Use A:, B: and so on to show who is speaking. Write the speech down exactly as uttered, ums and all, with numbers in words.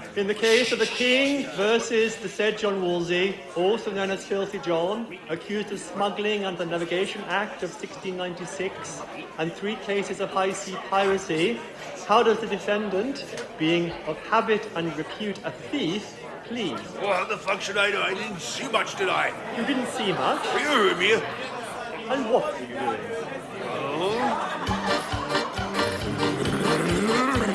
A: In the case of the King versus the said John Wolsey, also known as Filthy John, accused of smuggling under the Navigation Act of sixteen ninety-six and three cases of high sea piracy, how does the defendant, being of habit and repute a thief, plead?
B: Well, how the fuck should I know? I didn't see much, did I?
A: You didn't see much?
B: You heard me.
A: And what were you doing?
B: Oh.